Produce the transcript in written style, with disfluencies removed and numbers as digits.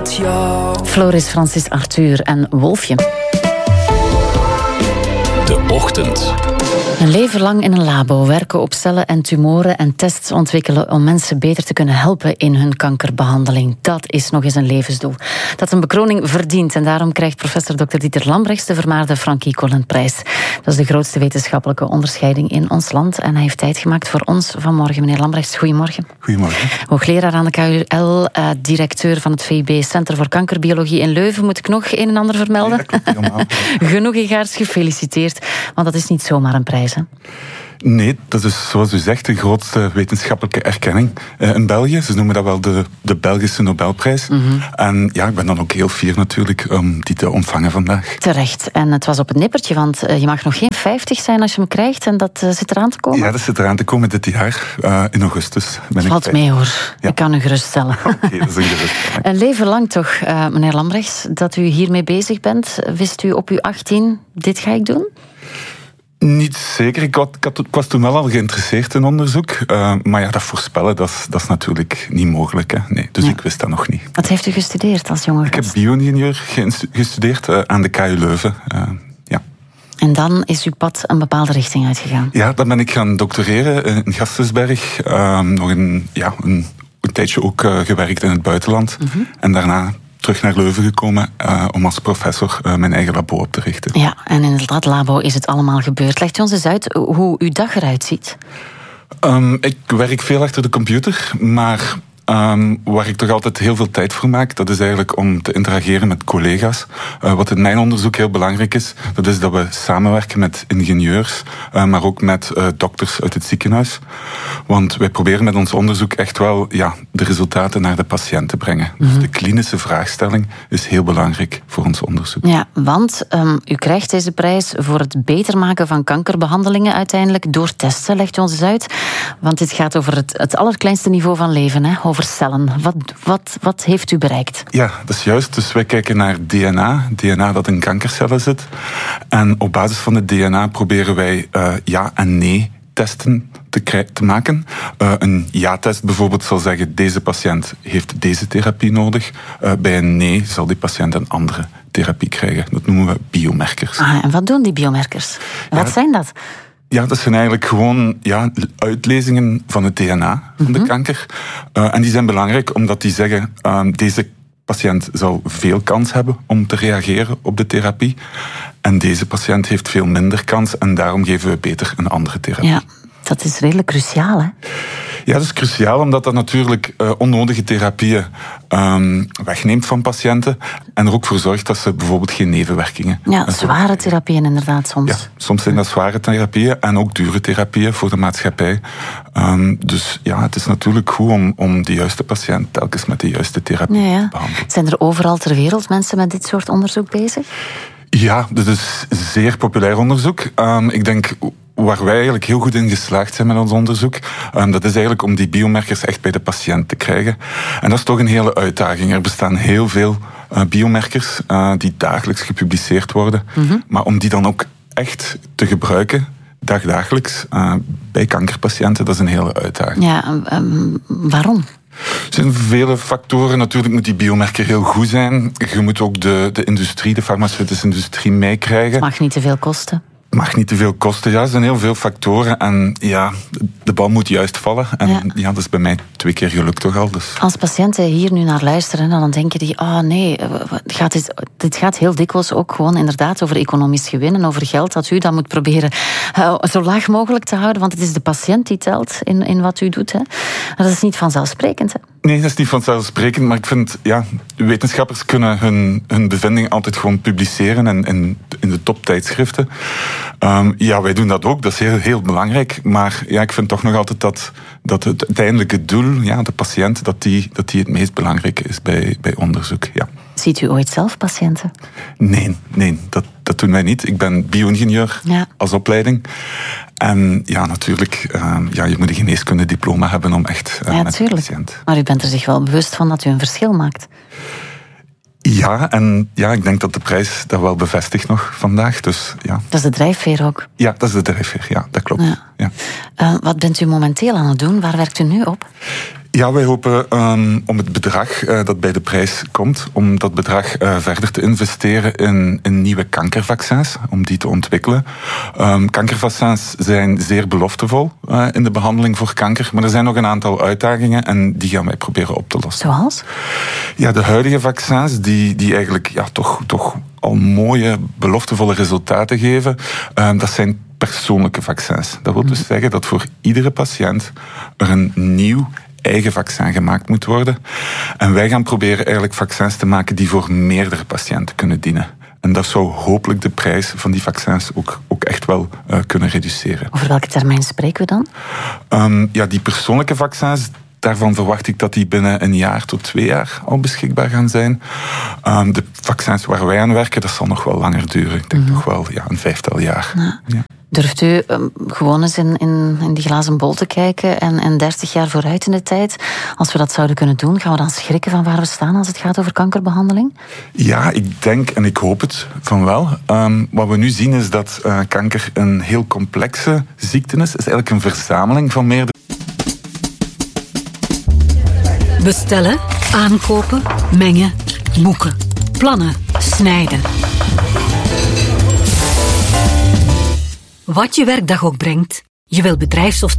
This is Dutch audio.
met jou. Floris, Francis, Arthur en Wolfje. De Ochtend. Een leven lang in een labo, werken op cellen en tumoren en tests ontwikkelen om mensen beter te kunnen helpen in hun kankerbehandeling. Dat is nog eens een levensdoel dat een bekroning verdient. En daarom krijgt professor Dr. Dieter Lambrechts de vermaarde Frankie Collin-prijs. Dat is de grootste wetenschappelijke onderscheiding in ons land. En hij heeft tijd gemaakt voor ons vanmorgen. Meneer Lambrechts, goedemorgen. Goedemorgen. Hoogleraar aan de KUL, directeur van het VIB Centrum voor Kankerbiologie in Leuven. Moet ik nog een en ander vermelden? Ja, dat klopt helemaal. Genoeg egaars gefeliciteerd, want dat is niet zomaar een prijs. Nee, dat is zoals u zegt de grootste wetenschappelijke erkenning in België. Ze noemen dat wel de Belgische Nobelprijs. Mm-hmm. En ja, ik ben dan ook heel fier natuurlijk om die te ontvangen vandaag. Terecht. En het was op het nippertje, want je mag nog geen 50 zijn als je hem krijgt. En dat zit eraan te komen? Ja, dat zit eraan te komen dit jaar, in augustus. Het valt mee hoor. Ja. Ik kan u geruststellen. Oké, dat is een geruststelling. Een leven lang toch, meneer Lambrechts, dat u hiermee bezig bent. Wist u op uw 18, dit ga ik doen? Niet zeker. Ik was toen wel al geïnteresseerd in onderzoek. Maar ja, dat voorspellen, dat is natuurlijk niet mogelijk. Hè. Nee, dus ik wist dat nog niet. Wat heeft u gestudeerd als jonge gast? Ik heb bio-ingenieur gestudeerd aan de KU Leuven. Ja. En dan is uw pad een bepaalde richting uitgegaan? Ja, dan ben ik gaan doctoreren in Gasthuisberg. Nog een tijdje ook gewerkt in het buitenland. Mm-hmm. En daarna terug naar Leuven gekomen om als professor mijn eigen labo op te richten. Ja, en in dat labo is het allemaal gebeurd. Legt u ons eens uit hoe uw dag eruit ziet? Ik werk veel achter de computer, maar waar ik toch altijd heel veel tijd voor maak, dat is eigenlijk om te interageren met collega's. Wat in mijn onderzoek heel belangrijk is, dat is dat we samenwerken met ingenieurs, maar ook met dokters uit het ziekenhuis. Want wij proberen met ons onderzoek echt wel de resultaten naar de patiënt te brengen. Mm-hmm. Dus de klinische vraagstelling is heel belangrijk voor ons onderzoek. Ja, want u krijgt deze prijs voor het beter maken van kankerbehandelingen uiteindelijk door testen. Legt u ons eens uit, want dit gaat over het allerkleinste niveau van leven, hè? Over cellen. Wat heeft u bereikt? Ja, dat is juist. Dus wij kijken naar DNA dat in kankercellen zit. En op basis van het DNA proberen wij ja en nee testen te maken. Een ja-test bijvoorbeeld zal zeggen, deze patiënt heeft deze therapie nodig. Bij een nee zal die patiënt een andere therapie krijgen. Dat noemen we biomarkers. En wat doen die biomarkers? Wat zijn dat? Ja, dat zijn eigenlijk gewoon uitlezingen van het DNA van de kanker. En die zijn belangrijk omdat die zeggen, deze patiënt zal veel kans hebben om te reageren op de therapie. En deze patiënt heeft veel minder kans en daarom geven we beter een andere therapie. Ja, dat is redelijk cruciaal, hè? Ja, dat is cruciaal omdat dat natuurlijk onnodige therapieën wegneemt van patiënten en er ook voor zorgt dat ze bijvoorbeeld geen nevenwerkingen. Ja, zware therapieën inderdaad soms. Ja, soms zijn dat zware therapieën en ook dure therapieën voor de maatschappij. Dus ja, het is natuurlijk goed om de juiste patiënt telkens met de juiste therapie te behandelen. Zijn er overal ter wereld mensen met dit soort onderzoek bezig? Ja, dit is zeer populair onderzoek. Ik denk waar wij eigenlijk heel goed in geslaagd zijn met ons onderzoek, dat is eigenlijk om die biomarkers echt bij de patiënt te krijgen. En dat is toch een hele uitdaging. Er bestaan heel veel biomarkers die dagelijks gepubliceerd worden. Mm-hmm. Maar om die dan ook echt te gebruiken, dagelijks, bij kankerpatiënten, dat is een hele uitdaging. Ja, waarom? Er zijn vele factoren. Natuurlijk moet die biomarker heel goed zijn. Je moet ook de industrie, de farmaceutische industrie meekrijgen. Het mag niet te veel kosten. Het mag niet te veel kosten. Ja, er zijn heel veel factoren. En ja, de bal moet juist vallen. En ja, dat is bij mij 2 keer gelukt toch al. Dus. Als patiënten hier nu naar luisteren, dan denken die, dit gaat heel dikwijls ook gewoon inderdaad over economisch gewin en over geld dat u dan moet proberen zo laag mogelijk te houden. Want het is de patiënt die telt in wat u doet. Hè. Maar dat is niet vanzelfsprekend, hè? Nee, dat is niet vanzelfsprekend, maar ik vind, wetenschappers kunnen hun bevindingen altijd gewoon publiceren in de toptijdschriften. Wij doen dat ook, dat is heel, heel belangrijk. Maar ja, ik vind toch nog altijd dat het uiteindelijke doel, de patiënt, dat die het meest belangrijke is bij onderzoek. Ja. Ziet u ooit zelf patiënten? Nee, dat doen wij niet. Ik ben bio-ingenieur als opleiding. En ja, natuurlijk, je moet een geneeskundediploma hebben om echt met de patiënt. Maar u bent er zich wel bewust van dat u een verschil maakt? Ja, en ik denk dat de prijs dat wel bevestigt nog vandaag. Dus, ja. Dat is de drijfveer ook? Ja, dat is de drijfveer. Ja, dat klopt. Ja. Wat bent u momenteel aan het doen? Waar werkt u nu op? Ja, wij hopen om het bedrag dat bij de prijs komt, om dat bedrag verder te investeren in nieuwe kankervaccins, om die te ontwikkelen. Kankervaccins zijn zeer beloftevol in de behandeling voor kanker, maar er zijn nog een aantal uitdagingen en die gaan wij proberen op te lossen. Zoals? Ja, de huidige vaccins die eigenlijk toch al mooie, beloftevolle resultaten geven, dat zijn persoonlijke vaccins. Dat wil dus zeggen dat voor iedere patiënt er een nieuw eigen vaccin gemaakt moet worden. En wij gaan proberen eigenlijk vaccins te maken die voor meerdere patiënten kunnen dienen. En dat zou hopelijk de prijs van die vaccins ook echt wel kunnen reduceren. Over welke termijn spreken we dan? Die persoonlijke vaccins, daarvan verwacht ik dat die binnen 1 jaar tot 2 jaar al beschikbaar gaan zijn. De vaccins waar wij aan werken, dat zal nog wel langer duren. Ik denk nog wel een 5-tal jaar. Ja. Durft u gewoon eens in die glazen bol te kijken en 30 jaar vooruit in de tijd? Als we dat zouden kunnen doen, gaan we dan schrikken van waar we staan als het gaat over kankerbehandeling? Ja, ik denk en ik hoop het van wel. Wat we nu zien is dat kanker een heel complexe ziekte is. Het is eigenlijk een verzameling van meerdere... Bestellen, aankopen, mengen, boeken, plannen, snijden. Wat je werkdag ook brengt, je wil bedrijfs- of